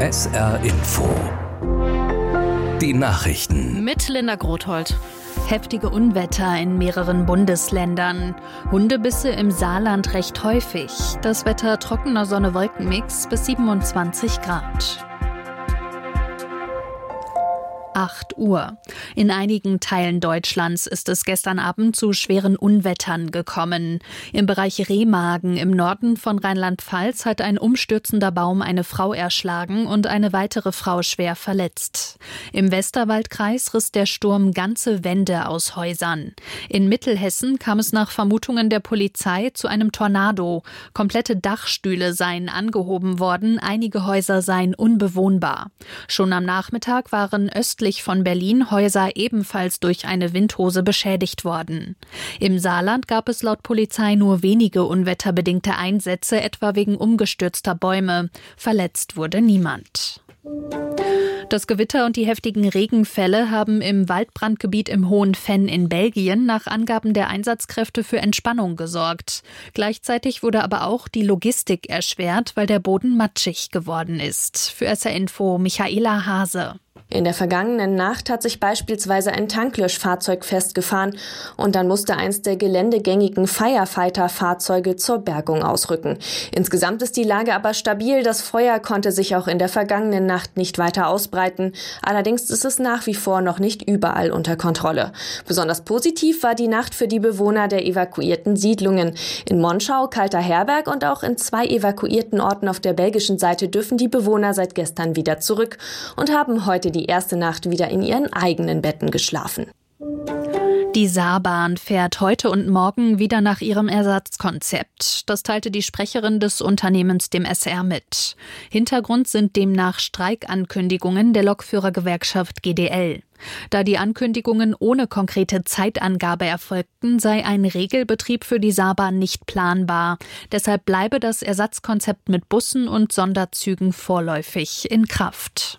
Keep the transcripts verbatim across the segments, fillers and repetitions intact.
S R Info. Die Nachrichten. Mit Linda Grothold. Heftige Unwetter in mehreren Bundesländern. Hundebisse im Saarland recht häufig. Das Wetter trockener Sonne-Wolken-Mix bis siebenundzwanzig Grad. acht Uhr. In einigen Teilen Deutschlands ist es gestern Abend zu schweren Unwettern gekommen. Im Bereich Remagen im Norden von Rheinland-Pfalz hat ein umstürzender Baum eine Frau erschlagen und eine weitere Frau schwer verletzt. Im Westerwaldkreis riss der Sturm ganze Wände aus Häusern. In Mittelhessen kam es nach Vermutungen der Polizei zu einem Tornado. Komplette Dachstühle seien angehoben worden, einige Häuser seien unbewohnbar. Schon am Nachmittag waren östlich von Berlin Häuser ebenfalls durch eine Windhose beschädigt worden. Im Saarland gab es laut Polizei nur wenige unwetterbedingte Einsätze, etwa wegen umgestürzter Bäume. Verletzt wurde niemand. Das Gewitter und die heftigen Regenfälle haben im Waldbrandgebiet im Hohen Venn in Belgien nach Angaben der Einsatzkräfte für Entspannung gesorgt. Gleichzeitig wurde aber auch die Logistik erschwert, weil der Boden matschig geworden ist. Für S R Info Michaela Hase. In der vergangenen Nacht hat sich beispielsweise ein Tanklöschfahrzeug festgefahren und dann musste eins der geländegängigen Firefighter-Fahrzeuge zur Bergung ausrücken. Insgesamt ist die Lage aber stabil. Das Feuer konnte sich auch in der vergangenen Nacht nicht weiter ausbreiten. Allerdings ist es nach wie vor noch nicht überall unter Kontrolle. Besonders positiv war die Nacht für die Bewohner der evakuierten Siedlungen. In Monschau, Kalterherberg und auch in zwei evakuierten Orten auf der belgischen Seite dürfen die Bewohner seit gestern wieder zurück und haben heute die die erste Nacht wieder in ihren eigenen Betten geschlafen. Die Saarbahn fährt heute und morgen wieder nach ihrem Ersatzkonzept. Das teilte die Sprecherin des Unternehmens dem S R mit. Hintergrund sind demnach Streikankündigungen der Lokführergewerkschaft G D L. Da die Ankündigungen ohne konkrete Zeitangabe erfolgten, sei ein Regelbetrieb für die Saarbahn nicht planbar. Deshalb bleibe das Ersatzkonzept mit Bussen und Sonderzügen vorläufig in Kraft.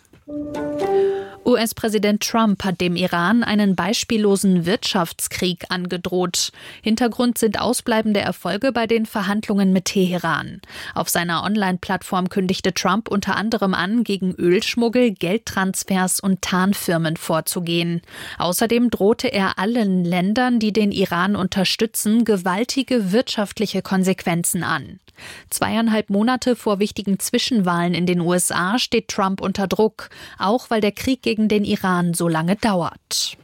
U S-Präsident Trump hat dem Iran einen beispiellosen Wirtschaftskrieg angedroht. Hintergrund sind ausbleibende Erfolge bei den Verhandlungen mit Teheran. Auf seiner Online-Plattform kündigte Trump unter anderem an, gegen Ölschmuggel, Geldtransfers und Tarnfirmen vorzugehen. Außerdem drohte er allen Ländern, die den Iran unterstützen, gewaltige wirtschaftliche Konsequenzen an. Zweieinhalb Monate vor wichtigen Zwischenwahlen in den U S A steht Trump unter Druck, auch weil der Krieg gegen den Iran so lange dauert.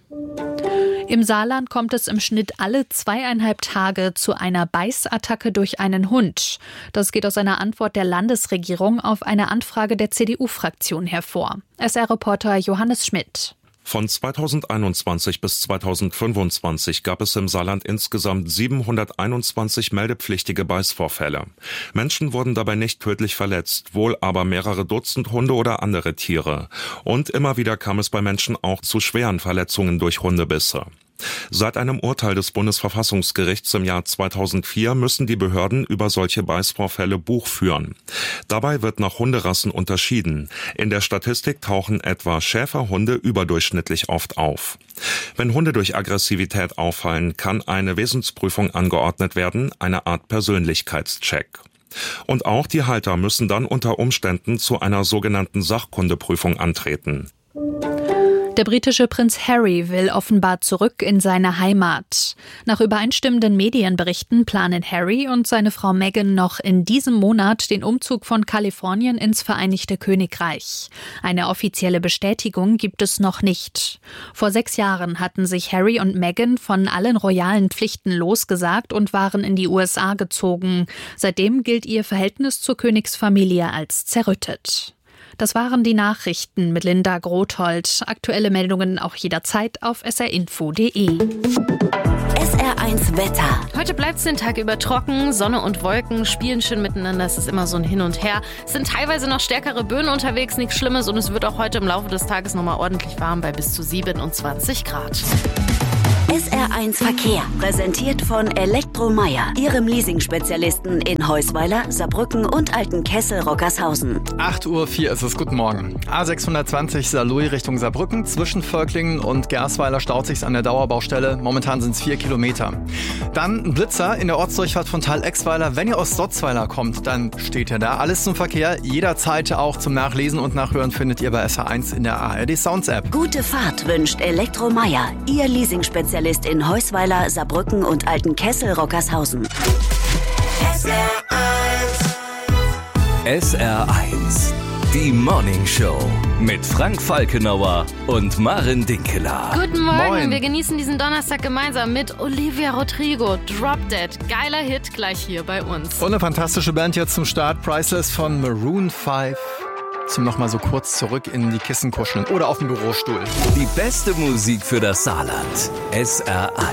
Im Saarland kommt es im Schnitt alle zweieinhalb Tage zu einer Beißattacke durch einen Hund. Das geht aus einer Antwort der Landesregierung auf eine Anfrage der C D U-Fraktion hervor. S R-Reporter Johannes Schmidt. Von zweitausendeinundzwanzig bis zweitausendfünfundzwanzig gab es im Saarland insgesamt siebenhunderteinundzwanzig meldepflichtige Beißvorfälle. Menschen wurden dabei nicht tödlich verletzt, wohl aber mehrere Dutzend Hunde oder andere Tiere. Und immer wieder kam es bei Menschen auch zu schweren Verletzungen durch Hundebisse. Seit einem Urteil des Bundesverfassungsgerichts im Jahr zweitausendvier müssen die Behörden über solche Beißvorfälle Buch führen. Dabei wird nach Hunderassen unterschieden. In der Statistik tauchen etwa Schäferhunde überdurchschnittlich oft auf. Wenn Hunde durch Aggressivität auffallen, kann eine Wesensprüfung angeordnet werden, eine Art Persönlichkeitscheck. Und auch die Halter müssen dann unter Umständen zu einer sogenannten Sachkundeprüfung antreten. Der britische Prinz Harry will offenbar zurück in seine Heimat. Nach übereinstimmenden Medienberichten planen Harry und seine Frau Meghan noch in diesem Monat den Umzug von Kalifornien ins Vereinigte Königreich. Eine offizielle Bestätigung gibt es noch nicht. Vor sechs Jahren hatten sich Harry und Meghan von allen royalen Pflichten losgesagt und waren in die U S A gezogen. Seitdem gilt ihr Verhältnis zur Königsfamilie als zerrüttet. Das waren die Nachrichten mit Linda Grothold. Aktuelle Meldungen auch jederzeit auf s r info punkt d e. S R eins Wetter. Heute bleibt es den Tag über trocken. Sonne und Wolken spielen schön miteinander. Es ist immer so ein Hin und Her. Es sind teilweise noch stärkere Böen unterwegs, nichts Schlimmes. Und es wird auch heute im Laufe des Tages nochmal ordentlich warm bei bis zu siebenundzwanzig Grad. S R eins Verkehr, präsentiert von Elektromeier, Ihrem Leasing-Spezialisten in Heusweiler, Saarbrücken und Altenkessel-Rockershausen. acht Uhr vier ist es, guten Morgen. A sechshundertzwanzig Saarlouis Richtung Saarbrücken, zwischen Völklingen und Gersweiler staut sich's an der Dauerbaustelle. Momentan sind es vier Kilometer. Dann ein Blitzer in der Ortsdurchfahrt von Thal-Exweiler. Wenn ihr aus Sotzweiler kommt, dann steht ihr da. Alles zum Verkehr, jederzeit auch zum Nachlesen und Nachhören findet ihr bei S R eins in der A R D Sounds App. Gute Fahrt wünscht Elektromeier, Ihr Leasing-Spezialist in Heusweiler, Saarbrücken und Altenkessel-Rockershausen. S R eins. S R eins. Die Morning Show mit Frank Falkenauer und Maren Dinkeler. Guten Morgen, Moin. Wir genießen diesen Donnerstag gemeinsam mit Olivia Rodrigo. Drop Dead, geiler Hit gleich hier bei uns. Und eine fantastische Band jetzt zum Start, Priceless von Maroon fünf. Zum nochmal so kurz zurück in die Kissen kuscheln oder auf dem Bürostuhl. Die beste Musik für das Saarland. S R eins.